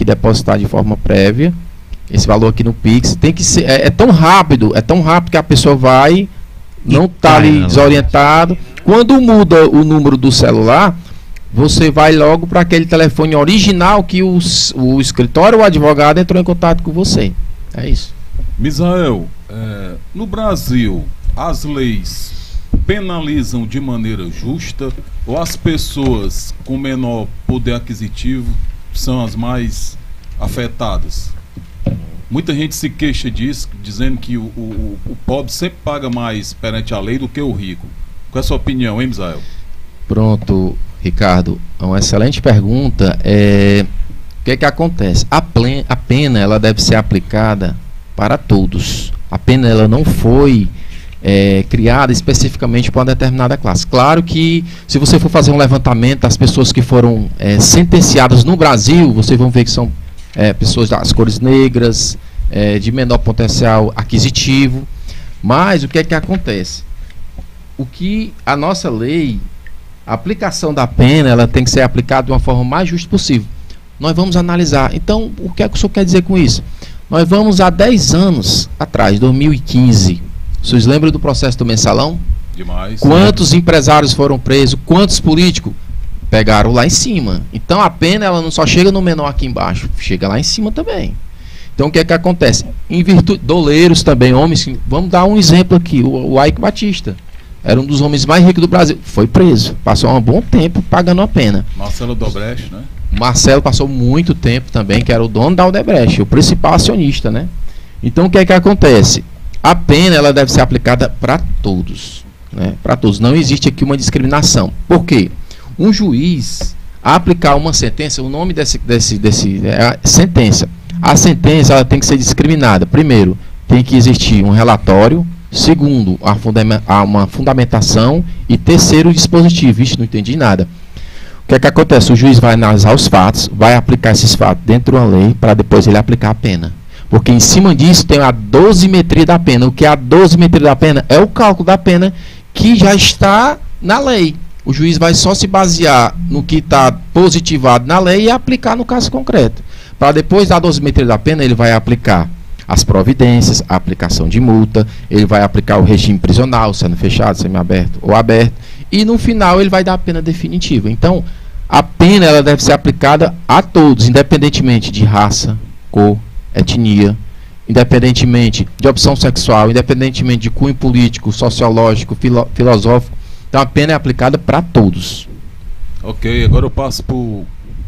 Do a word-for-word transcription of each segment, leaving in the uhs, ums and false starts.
depositar de forma prévia esse valor aqui no Pix. Tem que ser, é, é tão rápido, é tão rápido que a pessoa vai, não está ali desorientado. Quando muda o número do celular, você vai logo para aquele telefone original que o, o escritório ou o advogado entrou em contato com você. É isso. Misael, é, no Brasil, as leis penalizam de maneira justa ou as pessoas com menor poder aquisitivo são as mais afetadas? Muita gente se queixa disso, dizendo que o, o, o pobre sempre paga mais perante a lei do que o rico. Qual é a sua opinião, hein, Misael? Pronto, Ricardo. É uma excelente pergunta. É, o que é que acontece? A, plen, a pena ela deve ser aplicada para todos. A pena ela não foi é, criada especificamente para uma determinada classe. Claro que se você for fazer um levantamento das pessoas que foram é, sentenciadas no Brasil, vocês vão ver que são É, pessoas das cores negras, é, de menor potencial aquisitivo. Mas o que é que acontece? O que a nossa lei, a aplicação da pena, ela tem que ser aplicada de uma forma mais justa possível. Nós vamos analisar. Então, o que é que o senhor quer dizer com isso? Nós vamos há dez anos atrás, dois mil e quinze. Vocês lembram do processo do mensalão? Demais. Quantos empresários foram presos? Quantos políticos? Pegaram lá em cima. Então a pena ela não só chega no menor aqui embaixo, chega lá em cima também. Então o que é que acontece? Em virtude, doleiros também, homens, vamos dar um exemplo aqui, o, o Ike Batista, era um dos homens mais ricos do Brasil, foi preso, passou um bom tempo pagando a pena. Marcelo Odebrecht, né? Marcelo passou muito tempo também, que era o dono da Odebrecht, o principal acionista, né? Então o que é que acontece? A pena ela deve ser aplicada para todos, né? Para todos, não existe aqui uma discriminação. Por quê? Um juiz, a aplicar uma sentença, o nome desse, desse, desse é a sentença. A sentença ela tem que ser discriminada. Primeiro, tem que existir um relatório. Segundo, a fundamenta, uma fundamentação. E terceiro, o dispositivo. Vixe, não entendi nada. O que é que acontece? O juiz vai analisar os fatos, vai aplicar esses fatos dentro da lei, para depois ele aplicar a pena. Porque em cima disso tem a dosimetria da pena. O que é a dosimetria da pena? É o cálculo da pena que já está na lei. O juiz vai só se basear no que está positivado na lei e aplicar no caso concreto. Para depois da dosimetria da pena, ele vai aplicar as providências, a aplicação de multa, ele vai aplicar o regime prisional, sendo fechado, semiaberto ou aberto, e no final ele vai dar a pena definitiva. Então, a pena ela deve ser aplicada a todos, independentemente de raça, cor, etnia, independentemente de opção sexual, independentemente de cunho político, sociológico, filo, filosófico. Então a pena é aplicada para todos. Ok, agora eu passo para o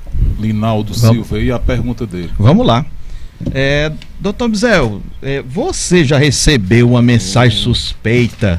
Linaldo Vamos. Silva e a pergunta dele. Vamos lá. É, doutor Misael, é, você já recebeu uma mensagem suspeita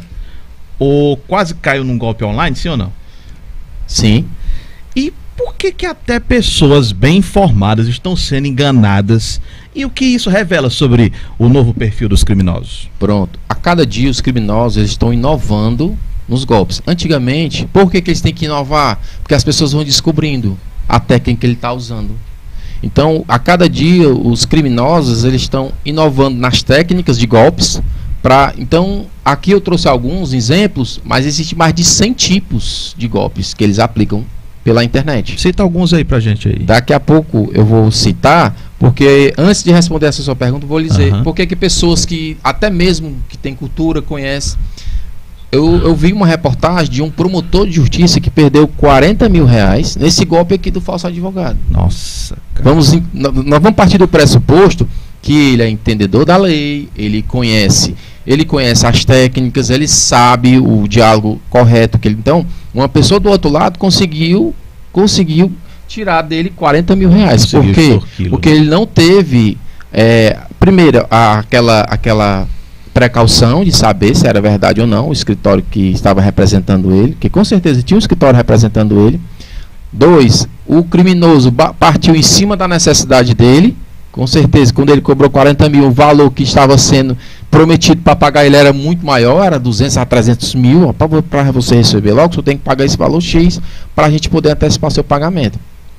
ou quase caiu num golpe online, sim ou não? Sim. E por que que até pessoas bem informadas estão sendo enganadas? E o que isso revela sobre o novo perfil dos criminosos? Pronto. A cada dia os criminosos eles estão inovando nos golpes. Antigamente, por que que eles têm que inovar? Porque as pessoas vão descobrindo a técnica que ele está usando. Então, a cada dia, os criminosos eles estão inovando nas técnicas de golpes. Pra, então, aqui eu trouxe alguns exemplos, mas existe mais de cem tipos de golpes que eles aplicam pela internet. Cita alguns aí pra gente aí. Daqui a pouco eu vou citar, porque antes de responder essa sua pergunta, eu vou lhe dizer Uhum. por que que pessoas que, até mesmo que têm cultura, conhecem. Eu, eu vi uma reportagem de um promotor de justiça que perdeu quarenta mil reais nesse golpe aqui do falso advogado. Nossa, cara. Vamos, nós vamos partir do pressuposto que ele é entendedor da lei, ele conhece, ele conhece as técnicas, ele sabe o diálogo correto que ele. Então, uma pessoa do outro lado conseguiu, conseguiu tirar dele quarenta mil reais. Por quê? Porque ele não teve, é, primeiro, a, aquela, aquela precaução de saber se era verdade ou não, o escritório que estava representando ele, que com certeza tinha um escritório representando ele. Dois, o criminoso partiu em cima da necessidade dele, com certeza, quando ele cobrou quarenta mil, o valor que estava sendo prometido para pagar ele era muito maior, era duzentos a trezentos mil, para você receber logo, você tem que pagar esse valor X para a gente poder antecipar seu pagamento.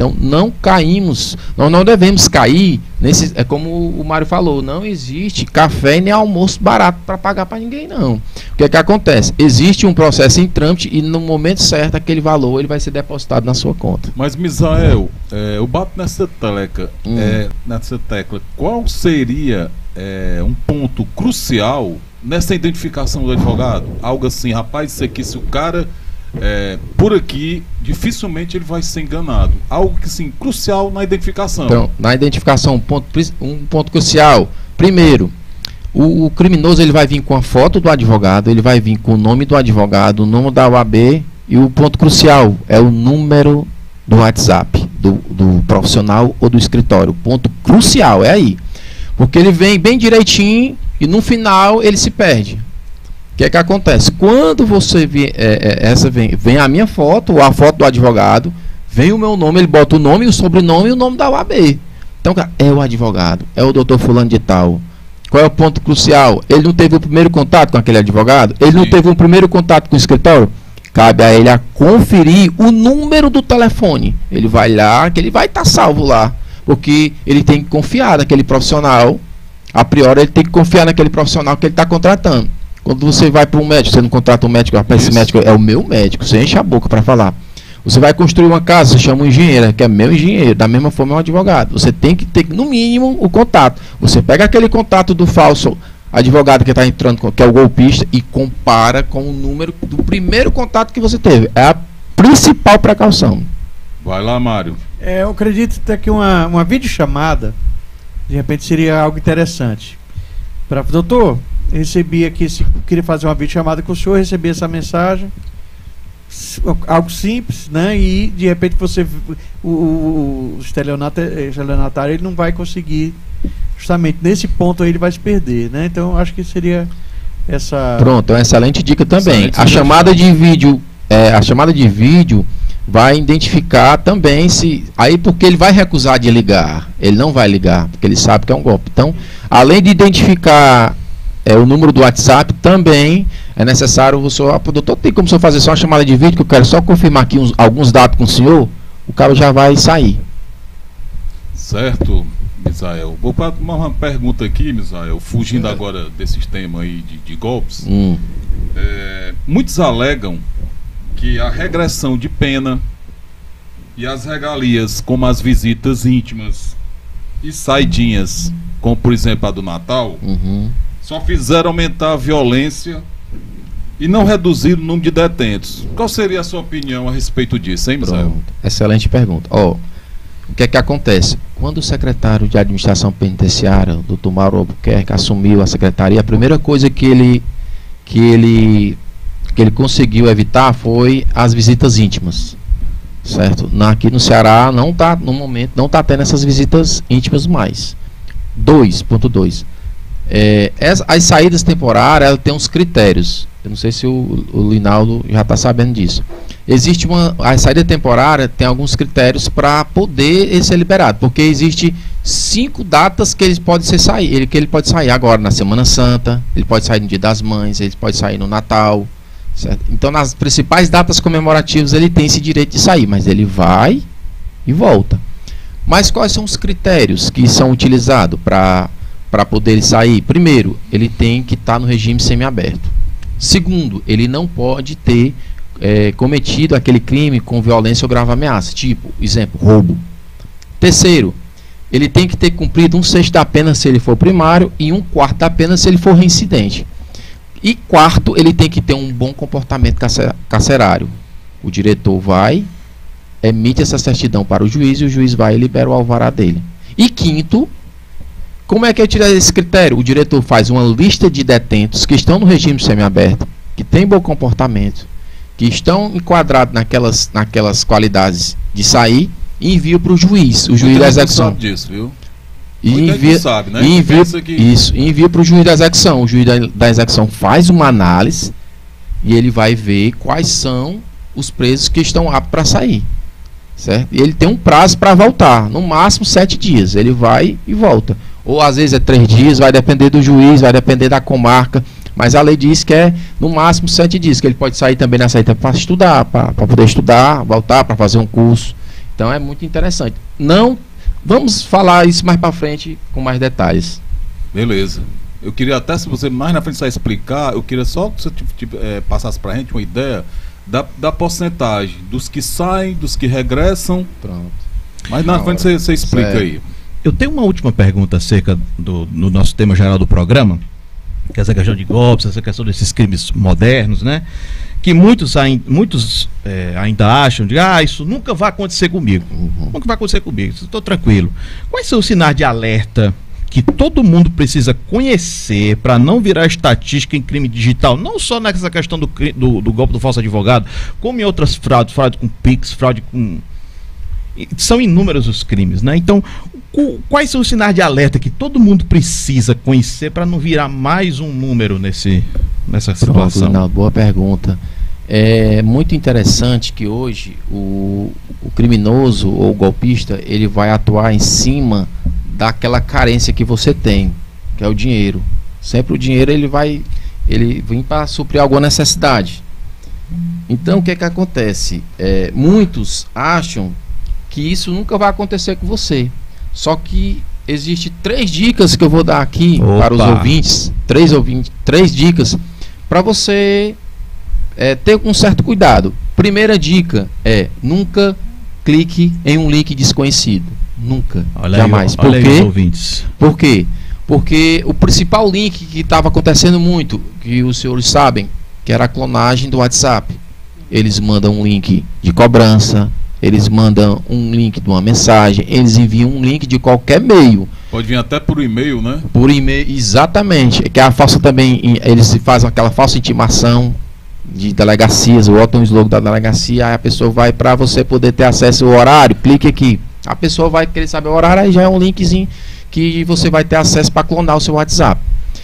Então, não caímos, nós não devemos cair nesse, é como o Mário falou, não existe café nem almoço barato para pagar para ninguém, não. O que é que acontece? Existe um processo em trâmite e no momento certo aquele valor ele vai ser depositado na sua conta. Mas, Misael, é, eu bato nessa tecla, Hum. é, nessa tecla, qual seria é, um ponto crucial nessa identificação do advogado? Algo assim, rapaz, isso aqui, se o cara... É, por aqui, dificilmente ele vai ser enganado. Algo que sim, crucial na identificação. Então, na identificação, um ponto, um ponto crucial. Primeiro, o, o criminoso ele vai vir com a foto do advogado, ele vai vir com o nome do advogado, o nome da O A B, e o ponto crucial é o número do WhatsApp do, do profissional ou do escritório. O ponto crucial é aí. Porque ele vem bem direitinho e no final ele se perde. O que é que acontece? Quando você vê, é, é, essa vem, vem a minha foto, ou a foto do advogado, vem o meu nome, ele bota o nome, o sobrenome e o nome da O A B. Então, cara, é o advogado, é o doutor fulano de tal. Qual é o ponto crucial? Ele não teve o primeiro contato com aquele advogado? Ele não Sim. teve o primeiro contato com o escritório? Cabe a ele a conferir o número do telefone. Ele vai lá, que ele vai estar salvo lá. Porque ele tem que confiar naquele profissional. A priori, ele tem que confiar naquele profissional que ele está contratando. Quando você vai para um médico, você não contrata um médico, rapaz, esse Isso. médico é o meu médico, você enche a boca para falar. Você vai construir uma casa, você chama um engenheiro, que é meu engenheiro, da mesma forma é um advogado. Você tem que ter, no mínimo, o contato. Você pega aquele contato do falso advogado que está entrando, que é o golpista, e compara com o número do primeiro contato que você teve. É a principal precaução. Vai lá, Mário. É, eu acredito até que uma, uma videochamada, de repente, seria algo interessante. Pra, doutor, recebi aqui, se queria fazer uma videochamada com o senhor, recebi essa mensagem, s- algo simples, né? E de repente você, o, o, o estelionatário, estelionatário, ele não vai conseguir, justamente nesse ponto aí ele vai se perder, né? Então eu acho que seria essa. Pronto, é uma excelente dica também. Excelente A sugestão. chamada de vídeo, é, a chamada de vídeo vai identificar também se. Aí porque ele vai recusar de ligar. Ele não vai ligar, porque ele sabe que é um golpe. Então, além de identificar é, o número do WhatsApp, também é necessário o senhor. Ah, doutor, tem como o senhor fazer só uma chamada de vídeo, que eu quero só confirmar aqui uns, alguns dados com o senhor? O cara já vai sair. Certo, Misael. Vou para uma pergunta aqui, Misael, fugindo agora desses temas aí de, de golpes. Hum. É, muitos alegam que a regressão de pena e as regalias, como as visitas íntimas e saidinhas, como por exemplo a do Natal, Uhum. só fizeram aumentar a violência e não reduzir o número de detentos. Qual seria a sua opinião a respeito disso, hein, Misael? Pronto. Excelente pergunta. Ó, o que é que acontece? Quando o secretário de Administração Penitenciária, o doutor Mauro Albuquerque, assumiu a secretaria, a primeira coisa que ele, que ele, que ele conseguiu evitar foi as visitas íntimas. Certo? Na, aqui no Ceará, não tá, no momento, não está tendo essas visitas íntimas mais. dois ponto dois. É, as, as saídas temporárias, ela tem uns critérios. Eu não sei se o, o Linaldo já está sabendo disso. Existe uma. A saída temporária tem alguns critérios para poder ele ser liberado. Porque existe cinco datas que ele pode ser sair. Ele, que ele pode sair agora na Semana Santa, ele pode sair no Dia das Mães, ele pode sair no Natal. Certo? Então, nas principais datas comemorativas, ele tem esse direito de sair, mas ele vai e volta. Mas quais são os critérios que são utilizados para para poder sair? Primeiro, ele tem que estar no regime semiaberto. Segundo, ele não pode ter é, cometido aquele crime com violência ou grave ameaça, tipo, exemplo, roubo. Terceiro, ele tem que ter cumprido um sexto da pena se ele for primário e um quarto da pena se ele for reincidente. E quarto, ele tem que ter um bom comportamento carcerário. O diretor vai, emite essa certidão para o juiz e o juiz vai e libera o alvará dele. E quinto, como é que eu tiro esse critério? O diretor faz uma lista de detentos que estão no regime semiaberto, que têm bom comportamento, que estão enquadrados naquelas, naquelas qualidades de sair e envia para o juiz, o juiz da execução. Sabe disso, viu? E Muita gente envia, sabe, né? e envia, Pensa que- isso, e envia para o juiz da execução. O juiz da, da execução faz uma análise e ele vai ver quais são os presos que estão aptos para sair. Certo? E ele tem um prazo para voltar, no máximo sete dias. Ele vai e volta. Ou às vezes é três dias, vai depender do juiz, vai depender da comarca. Mas a lei diz que é no máximo sete dias, que ele pode sair também na saída para estudar, para poder estudar, voltar para fazer um curso. Então é muito interessante. Não, vamos falar isso mais para frente com mais detalhes. Beleza. Eu queria até, se você mais na frente só explicar, eu queria só que você tipo, tipo, é, passasse para a gente uma ideia da, da porcentagem dos que saem, dos que regressam. Pronto. Mas na Na frente hora. você, você explica Certo. aí. Eu tenho uma última pergunta acerca do, do nosso tema geral do programa, que é essa questão de golpes, essa questão desses crimes modernos, né? Que muitos, ain- muitos é, ainda acham de, ah, isso nunca vai acontecer comigo. Uhum. Nunca vai acontecer comigo, estou tranquilo. Quais são os sinais de alerta que todo mundo precisa conhecer para não virar estatística em crime digital? Não só nessa questão do, cri- do, do golpe do falso advogado, como em outras fraudes, fraude com Pix, fraude com... e são inúmeros os crimes, né? Então, cu- quais são os sinais de alerta que todo mundo precisa conhecer para não virar mais um número nesse, nessa Pronto, situação? Rinaldo, boa pergunta. É muito interessante que hoje o, o criminoso ou o golpista, ele vai atuar em cima daquela carência que você tem, que é o dinheiro. Sempre o dinheiro ele vai, ele vem para suprir alguma necessidade. Então o que é que acontece? É, muitos acham que isso nunca vai acontecer com você. Só que existe três dicas que eu vou dar aqui Opa. para os ouvintes, três ouvintes, três dicas para você é, ter um certo cuidado. Primeira dica é: nunca clique em um link desconhecido. Nunca. Olha jamais. aí, Por olha aí quê? os ouvintes. Por quê? Porque o principal link que estava acontecendo muito, que os senhores sabem, que era a clonagem do WhatsApp. Eles mandam um link de cobrança, eles mandam um link de uma mensagem, eles enviam um link de qualquer meio. Pode vir até por e-mail, né? Por e-mail, exatamente. Que é a falsa também, eles fazem aquela falsa intimação de delegacias, o botam o slogan da delegacia, aí a pessoa vai, para você poder ter acesso ao horário, clique aqui. A pessoa vai querer saber o horário, aí já é um linkzinho que você vai ter acesso para clonar o seu WhatsApp.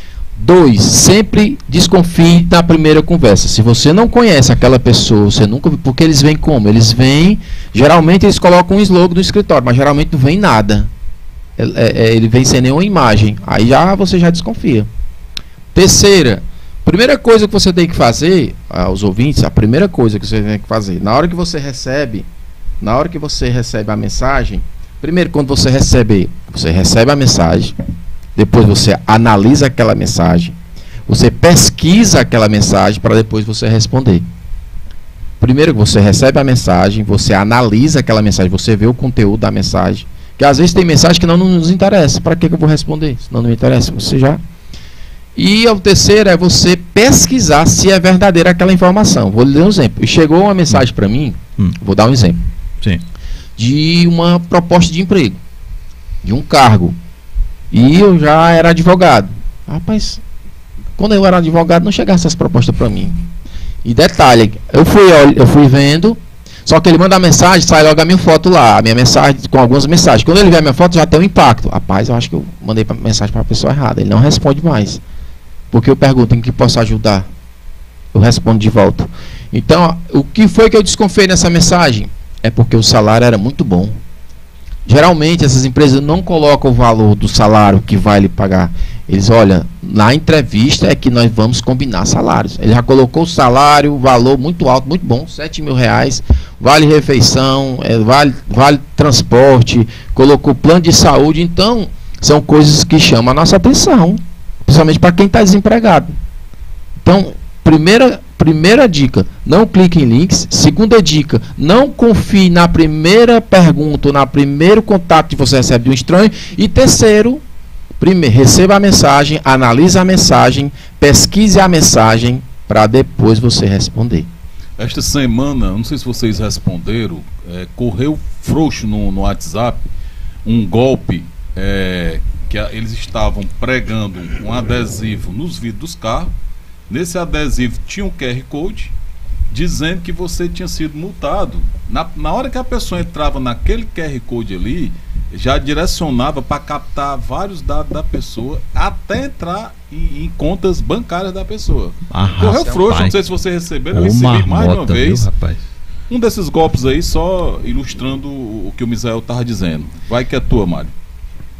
Dois, sempre desconfie da primeira conversa. Se você não conhece aquela pessoa, você nunca, porque eles vêm como? Eles vêm, geralmente eles colocam um slogan no escritório, mas geralmente não vem nada. É, é, ele vem sem nenhuma imagem. Aí já você já desconfia. Terceira, primeira coisa que você tem que fazer, aos ouvintes, a primeira coisa que você tem que fazer, na hora que você recebe, na hora que você recebe a mensagem, primeiro quando você recebe, você recebe a mensagem, depois você analisa aquela mensagem, você pesquisa aquela mensagem para depois você responder. Primeiro que você recebe a mensagem, você analisa aquela mensagem, você vê o conteúdo da mensagem, que às vezes tem mensagem que não nos interessa. Para que que eu vou responder? Se não, não me interessa, você já. E o terceiro é você pesquisar se é verdadeira aquela informação. Vou lhe dar um exemplo. Chegou uma mensagem para mim, Hum. vou dar um exemplo, Sim. de uma proposta de emprego, de um cargo. E eu já era advogado. Rapaz, quando eu era advogado não chegasse essas propostas para mim. E detalhe, eu fui, eu fui vendo, só que ele manda a mensagem, sai logo a minha foto lá, a minha mensagem com algumas mensagens. Quando ele vê a minha foto já tem um impacto. Rapaz, eu acho que eu mandei pra, mensagem para a pessoa errada. Ele não responde mais. Porque eu pergunto em que posso ajudar. Eu respondo de volta. Então, o que foi que eu desconfiei nessa mensagem? É porque o salário era muito bom. Geralmente essas empresas não colocam o valor do salário que vai lhe pagar. Eles, olha, na entrevista é que nós vamos combinar salários. Ele já colocou o salário, o valor muito alto, muito bom, sete mil reais, vale refeição, é, vale, vale transporte, colocou plano de saúde. Então, são coisas que chamam a nossa atenção, principalmente para quem está desempregado. Então, primeira, primeira dica, não clique em links. Segunda dica, não confie na primeira pergunta, na primeiro contato que você recebe de um estranho. E terceiro, primeiro, receba a mensagem, analise a mensagem, pesquise a mensagem para depois você responder. Esta semana, não sei se vocês responderam, é, correu frouxo no, no WhatsApp um golpe é, que a, eles estavam pregando um adesivo nos vidros dos carros. Nesse adesivo tinha um Q R Code dizendo que você tinha sido multado. Na, na hora que a pessoa entrava naquele Q R Code ali, já direcionava para captar vários dados da pessoa até entrar em, em contas bancárias da pessoa. Arrasa, Correu frouxo, pai. não sei se você recebeu, eu Ô, recebi mais de uma marmota, vez. viu, rapaz? Um desses golpes aí, só ilustrando o que o Misael estava dizendo. Vai que é tua, Mário.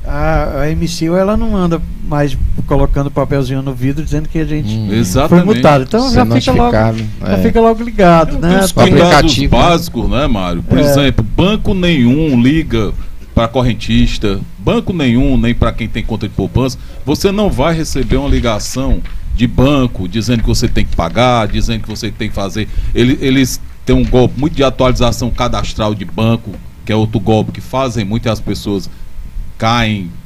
a, a M C O ela não anda mais colocando papelzinho no vidro dizendo que a gente Hum. foi Exatamente. multado. Então já fica, logo, notificado, já é. fica logo ligado, Tem né? os O cuidados aplicativo, né? básicos, né, Mário? Por É. exemplo, banco nenhum liga para correntista, banco nenhum, nem para quem tem conta de poupança, você não vai receber uma ligação de banco dizendo que você tem que pagar, dizendo que você tem que fazer. Ele- Eles têm um golpe muito de atualização cadastral de banco, que é outro golpe que fazem muito e as pessoas caem